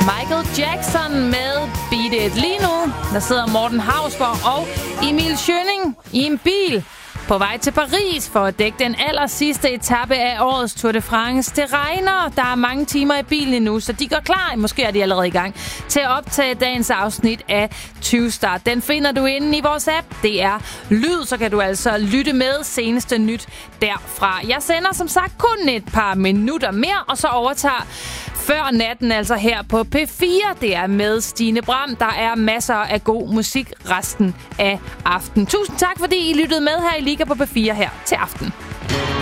Michael Jackson med Beat It. Lige nu, der sidder Morten Hausgaard og Emil Schønning i en bil på vej til Paris for at dække den aller sidste etape af årets Tour de France. Det regner, der er mange timer i bilen endnu, så de går klar, måske er de allerede i gang, til at optage dagens afsnit af 20 Start. Den finder du inde i vores app. Det er Lyd, så kan du altså lytte med seneste nyt derfra. Jeg sender som sagt kun et par minutter mere, og så overtager Før Natten, altså her på P4. Det er med Stine Bram. Der er masser af god musik resten af aftenen. Tusind tak, fordi I lyttede med her i Liga på P4 her til aften.